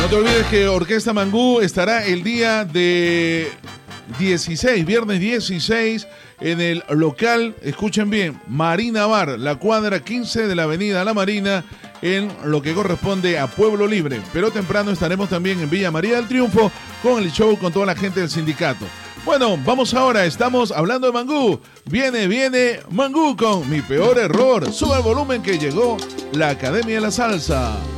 No te olvides que Orquesta Mangú estará el día de 16, viernes 16, en el local, escuchen bien, Marina Bar, la cuadra 15 de la avenida La Marina, en lo que corresponde a Pueblo Libre. Pero temprano estaremos también en Villa María del Triunfo con el show con toda la gente del sindicato. Bueno, vamos ahora, estamos hablando de Mangú. Viene Mangú con Mi Peor Error. Suba el volumen que llegó la Academia de la Salsa.